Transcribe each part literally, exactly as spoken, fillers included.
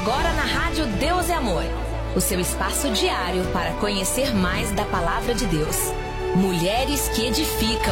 Agora na Rádio Deus é Amor, o seu espaço diário para conhecer mais da Palavra de Deus. Mulheres que edificam.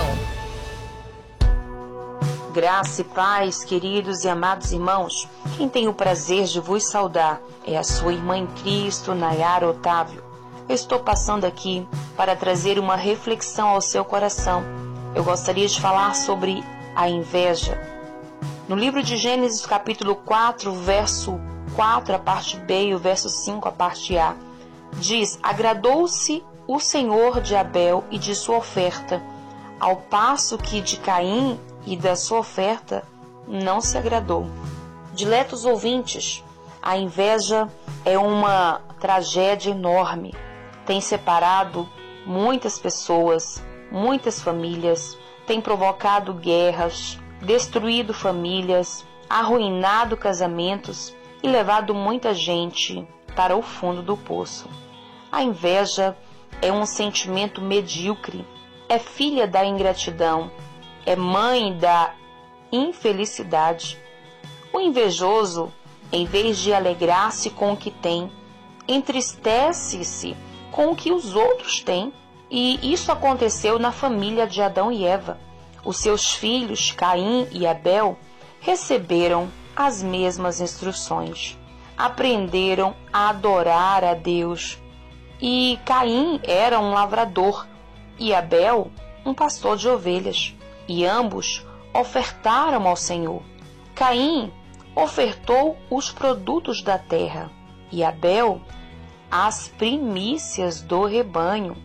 Graça e paz, queridos e amados irmãos. Quem tem o prazer de vos saudar é a sua irmã em Cristo, Nayara Otávio. Eu estou passando aqui para trazer uma reflexão ao seu coração. Eu gostaria de falar sobre a inveja. No livro de Gênesis, capítulo quatro, verso quatro, a parte B, e o verso cinco, a parte A, diz: agradou-se o Senhor de Abel e de sua oferta, ao passo que de Caim e da sua oferta não se agradou. Diletos ouvintes, a inveja é uma tragédia enorme. Tem separado muitas pessoas, muitas famílias, tem provocado guerras, destruído famílias, arruinado casamentos e levado muita gente para o fundo do poço. A inveja é um sentimento medíocre, é filha da ingratidão, é mãe da infelicidade. O invejoso, em vez de alegrar-se com o que tem, entristece-se com o que os outros têm. E isso aconteceu na família de Adão e Eva. Os seus filhos, Caim e Abel, receberam as mesmas instruções. Aprenderam a adorar a Deus. E Caim era um lavrador e Abel um pastor de ovelhas. E ambos ofertaram ao Senhor. Caim ofertou os produtos da terra e Abel as primícias do rebanho.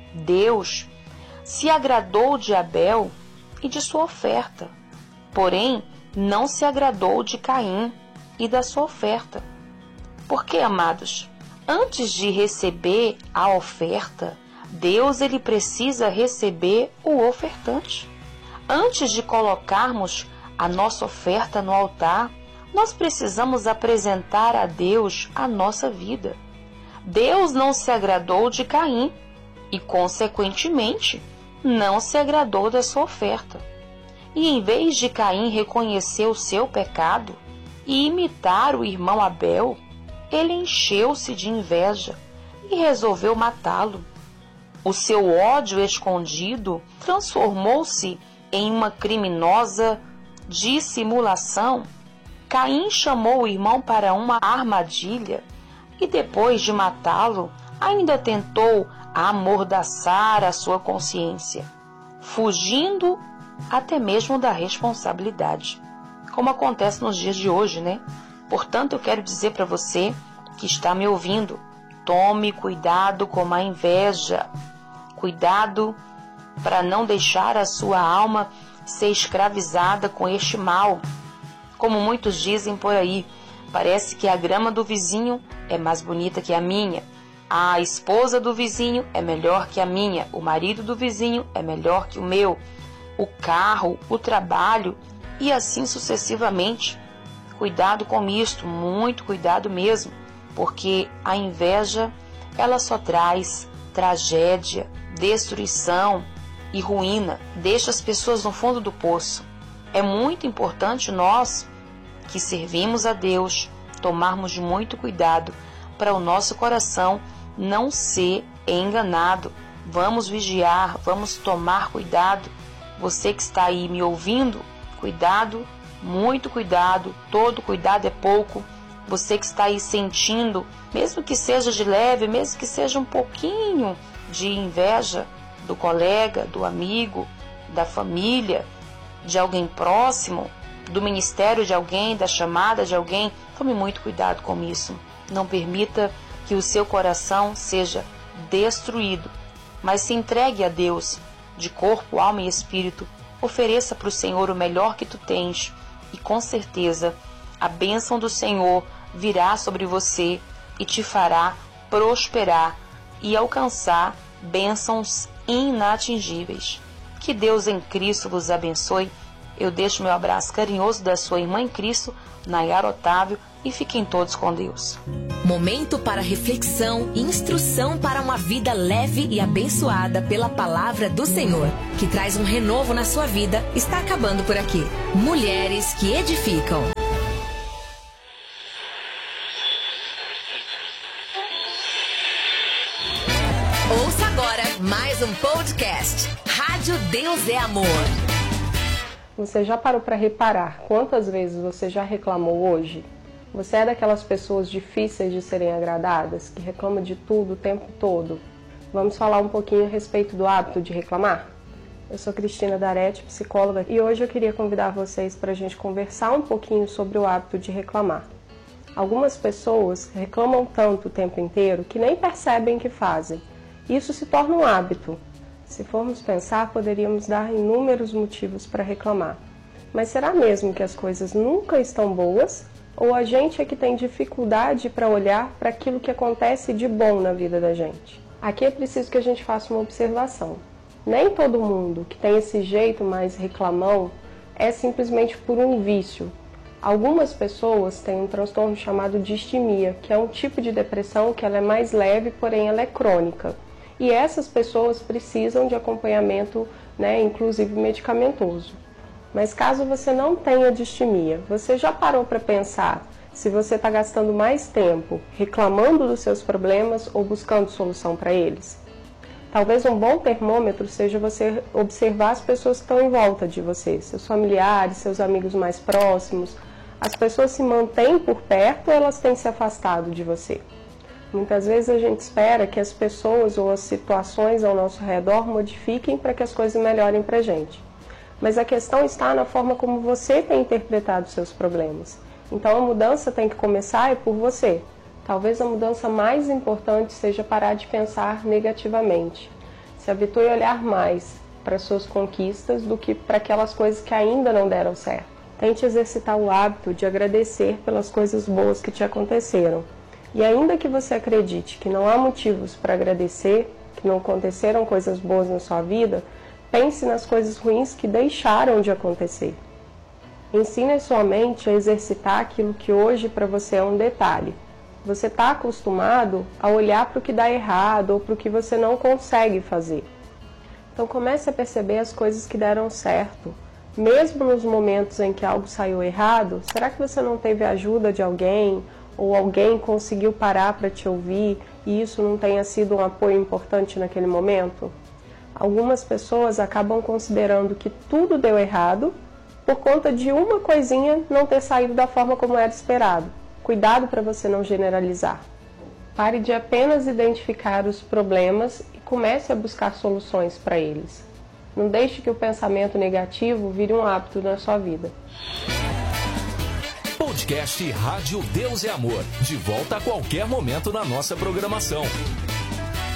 Deus se agradou de Abel e de sua oferta, porém não se agradou de Caim e da sua oferta. Porque, amados, antes de receber a oferta, Deus ele precisa receber o ofertante. Antes de colocarmos a nossa oferta no altar, nós precisamos apresentar a Deus a nossa vida. Deus não se agradou de Caim e, consequentemente, não se agradou da sua oferta. E em vez de Caim reconhecer o seu pecado e imitar o irmão Abel, ele encheu-se de inveja e resolveu matá-lo. O seu ódio escondido transformou-se em uma criminosa dissimulação. Caim chamou o irmão para uma armadilha e, depois de matá-lo, ainda tentou amordaçar a sua consciência, fugindo até mesmo da responsabilidade, como acontece nos dias de hoje, né? Portanto, eu quero dizer para você que está me ouvindo, tome cuidado com a inveja, cuidado para não deixar a sua alma ser escravizada com este mal. Como muitos dizem por aí, parece que a grama do vizinho é mais bonita que a minha. A esposa do vizinho é melhor que a minha. O marido do vizinho é melhor que o meu. O carro, o trabalho e assim sucessivamente. Cuidado com isto, muito cuidado mesmo, porque a inveja, ela só traz tragédia, destruição e ruína, deixa as pessoas no fundo do poço. É muito importante nós, que servimos a Deus, tomarmos muito cuidado para o nosso coração não ser enganado. Vamos vigiar, vamos tomar cuidado. Você que está aí me ouvindo, cuidado, muito cuidado, todo cuidado é pouco. Você que está aí sentindo, mesmo que seja de leve, mesmo que seja um pouquinho de inveja do colega, do amigo, da família, de alguém próximo, do ministério de alguém, da chamada de alguém, tome muito cuidado com isso. Não permita que o seu coração seja destruído, mas se entregue a Deus de corpo, alma e espírito. Ofereça para o Senhor o melhor que tu tens e com certeza a bênção do Senhor virá sobre você e te fará prosperar e alcançar bênçãos inatingíveis. Que Deus em Cristo vos abençoe. Eu deixo meu abraço carinhoso da sua irmã em Cristo, Nayara Otávio, e fiquem todos com Deus. Momento para reflexão e instrução para uma vida leve e abençoada pela palavra do Senhor, que traz um renovo na sua vida, está acabando por aqui. Mulheres que edificam. mais um podcast. Rádio Deus é Amor. Você já parou para reparar quantas vezes você já reclamou hoje? Você é daquelas pessoas difíceis de serem agradadas, que reclamam de tudo o tempo todo? Vamos falar um pouquinho a respeito do hábito de reclamar? Eu sou Cristina D'Arete, psicóloga, e hoje eu queria convidar vocês para a gente conversar um pouquinho sobre o hábito de reclamar. Algumas pessoas reclamam tanto o tempo inteiro que nem percebem que fazem. Isso se torna um hábito. Se formos pensar, poderíamos dar inúmeros motivos para reclamar. Mas será mesmo que as coisas nunca estão boas? Ou a gente é que tem dificuldade para olhar para aquilo que acontece de bom na vida da gente? Aqui é preciso que a gente faça uma observação. Nem todo mundo que tem esse jeito mais reclamão é simplesmente por um vício. Algumas pessoas têm um transtorno chamado distimia, que é um tipo de depressão que ela é mais leve, porém ela é crônica. E essas pessoas precisam de acompanhamento, né, inclusive medicamentoso. Mas caso você não tenha distimia, você já parou para pensar se você está gastando mais tempo reclamando dos seus problemas ou buscando solução para eles? Talvez um bom termômetro seja você observar as pessoas que estão em volta de você, seus familiares, seus amigos mais próximos. As pessoas se mantêm por perto ou elas têm se afastado de você? Muitas vezes a gente espera que as pessoas ou as situações ao nosso redor modifiquem para que as coisas melhorem para a gente. Mas a questão está na forma como você tem interpretado seus problemas. Então a mudança tem que começar é por você. Talvez a mudança mais importante seja parar de pensar negativamente. Se habitue a olhar mais para suas conquistas do que para aquelas coisas que ainda não deram certo. Tente exercitar o hábito de agradecer pelas coisas boas que te aconteceram. E ainda que você acredite que não há motivos para agradecer, que não aconteceram coisas boas na sua vida, pense nas coisas ruins que deixaram de acontecer. Ensine a sua mente a exercitar aquilo que hoje para você é um detalhe. Você está acostumado a olhar para o que dá errado ou para o que você não consegue fazer. Então comece a perceber as coisas que deram certo. Mesmo nos momentos em que algo saiu errado, será que você não teve a ajuda de alguém? Ou alguém conseguiu parar para te ouvir e isso não tenha sido um apoio importante naquele momento? Algumas pessoas acabam considerando que tudo deu errado por conta de uma coisinha não ter saído da forma como era esperado. Cuidado para você não generalizar. Pare de apenas identificar os problemas e comece a buscar soluções para eles. Não deixe que o pensamento negativo vire um hábito na sua vida. Podcast Rádio Deus é Amor. De volta a qualquer momento na nossa programação.